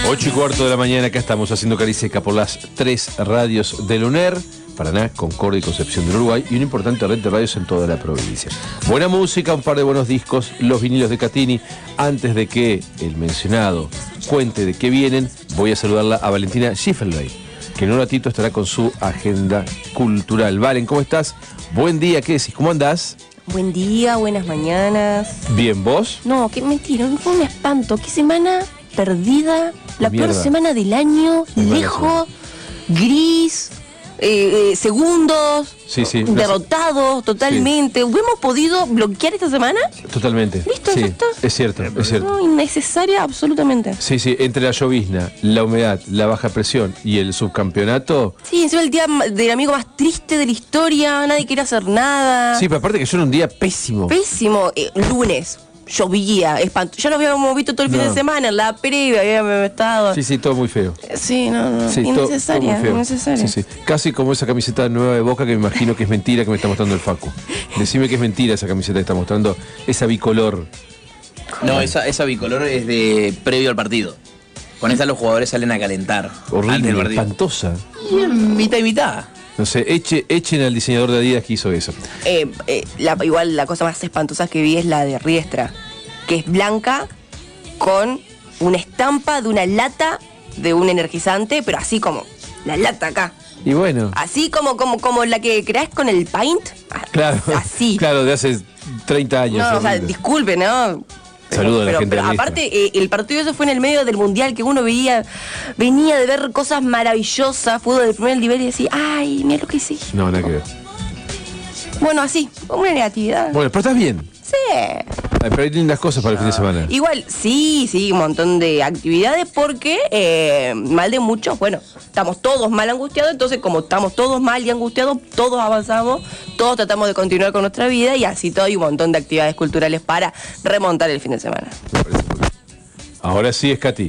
8:15 de la mañana, acá estamos haciendo Caricia Seca por las 3 radios del UNER, Paraná, Concordia y Concepción del Uruguay, y una importante red de radios en toda la provincia. Buena música, un par de buenos discos, los vinilos de Catini. Antes de que el mencionado cuente de qué vienen, voy a saludarla a Valentina Schiffelbein, que en un ratito estará con su agenda cultural. Valen, ¿cómo estás? Buen día, ¿qué decís? ¿Cómo andás? Buen día, buenas mañanas. Bien, ¿vos? No, qué mentira, fue un espanto. ¿Qué semana perdida? La peor semana del año, lejos, gris, segundos, sí, derrotados totalmente. Sí. ¿Hemos podido bloquear esta semana? Totalmente. ¿Listo? Sí, ¿Ya está? es cierto. No, innecesaria absolutamente. Sí, entre la llovizna, la humedad, la baja presión y el subcampeonato. Sí, encima el día del amigo más triste de la historia, nadie quiere hacer nada. Sí, pero aparte que yo era un día pésimo. Pésimo. Lunes. Llovía, espantoso. Ya lo habíamos visto todo el fin de semana, en la previa habíamos estado. Sí, todo muy feo. Sí, no. Sí, innecesaria, todo muy feo. innecesaria. Sí. Casi como esa camiseta nueva de Boca que me imagino que es mentira que me está mostrando el Facu. Decime que es mentira esa camiseta que está mostrando, esa bicolor. No, esa bicolor es de previo al partido. Con esa los jugadores salen a calentar. Horrible, antes del partido. espantosa. Y mitad y mitad. No sé, echen al diseñador de Adidas que hizo eso. Igual la cosa más espantosa que vi es la de Riestra, que es blanca con una estampa de una lata de un energizante, pero así como la lata acá. Y bueno. Así como la que creás con el Paint. Claro. Así. Claro, de hace 30 años. No, o sea, disculpe, ¿no? Saludos a la gente de pero Riestra. aparte, el partido ese fue en el medio del mundial, que uno venía de ver cosas maravillosas, fútbol del primer nivel, y decía, ay, mira lo que hice. No, nada que ver. Bueno, así, una negatividad. Bueno, pero estás bien. Sí. Ay, pero hay lindas cosas para el fin de semana. Igual, sí, un montón de actividades porque mal de muchos, bueno, estamos todos mal angustiados, entonces como estamos todos mal y angustiados, todos avanzamos, todos tratamos de continuar con nuestra vida y así todo hay un montón de actividades culturales para remontar el fin de semana. Me parece muy bien. Ahora sí es Katy.